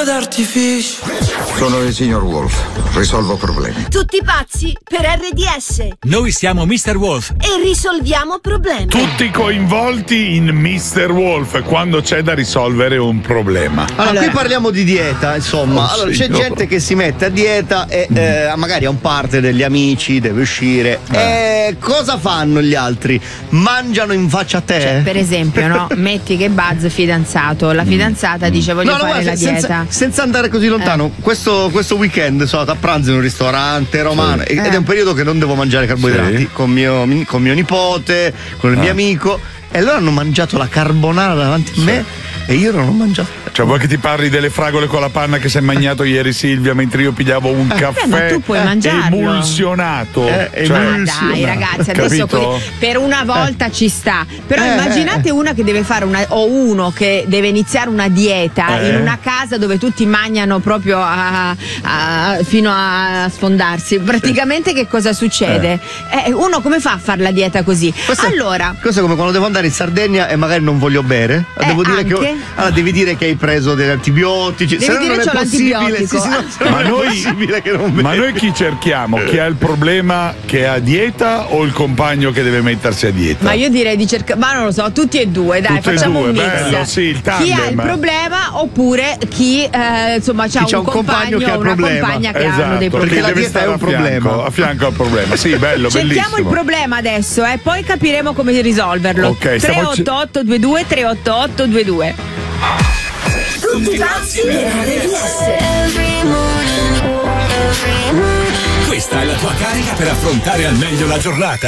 d'artificio. Sono il signor Wolf, risolvo problemi. Tutti pazzi per RDS. Noi siamo Mr. Wolf e risolviamo problemi. Tutti coinvolti in Mr. Wolf quando c'è da risolvere un problema. Allora, qui parliamo di dieta, insomma. Allora, c'è gente che si mette a dieta e magari a un parte degli amici, deve uscire. E cosa fanno gli altri? Mangiano in faccia a te? Cioè, per esempio, no? Metti che Buzz fidanzato, la fidanzata dice voglio fare la dieta. Senza andare così lontano, questo weekend sono andato a pranzo in un ristorante romano ed è un periodo che non devo mangiare carboidrati con mio nipote, con il mio amico, e loro hanno mangiato la carbonara davanti a me e io non ho mangiato. Cioè, vuoi che ti parli delle fragole con la panna che si è mangiato ieri Silvia mentre io pigliavo un caffè ma tu puoi mangiarlo. emulsionato? Dai ragazzi, adesso per una volta ci sta. Però immaginate una che deve fare uno che deve iniziare una dieta in una casa dove tutti mangiano proprio fino a sfondarsi. Praticamente che cosa succede? Uno come fa a fare la dieta così? Questo è come quando devo andare in Sardegna e magari non voglio bere. Devi dire che hai preso degli antibiotici. Devi dire c'ho l'antibiotico. Ma noi chi cerchiamo? Chi ha il problema che ha dieta o il compagno che deve mettersi a dieta? Ma io direi di cercare, ma non lo so, tutti e due, dai, facciamo un mix. Bello, sì, il tandem. Chi ha il problema oppure chi insomma c'ha un compagno o una compagna che hanno dei problemi. Perché la dieta è un problema. A fianco al problema. Sì, bello, bellissimo. Cerchiamo il problema adesso, poi capiremo come risolverlo. Ok, 38822 38822. Tutti pazzi per RDS. Questa è la tua carica per affrontare al meglio la giornata.